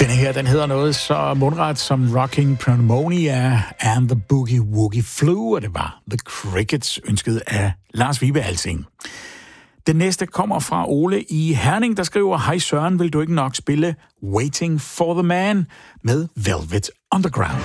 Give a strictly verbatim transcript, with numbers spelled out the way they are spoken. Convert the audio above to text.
Denne her, den hedder noget så mundret som Rocking Pneumonia and the Boogie Woogie Flu, og det var The Crickets, ønsket af Lars Vibe Alsing. Den næste kommer fra Ole i Herning, der skriver: Hej Søren, vil du ikke nok spille Waiting for the Man med Velvet Underground?